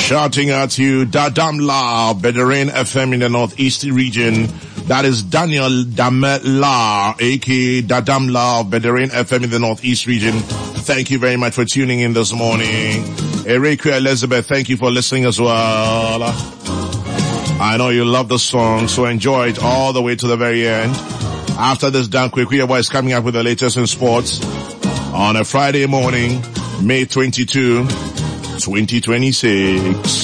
Shouting at you, Dadam La, Bedouin FM in the Northeast region. That is Daniel Damela, aka Dadam La, Bedouin FM in the Northeast region. Thank you very much for tuning in this morning. Erika Elizabeth, thank you for listening as well. I know you love the song, so enjoy it all the way to the very end. After this, Dan Kwekwe is coming up with the latest in sports on a Friday morning, May 22, 2026.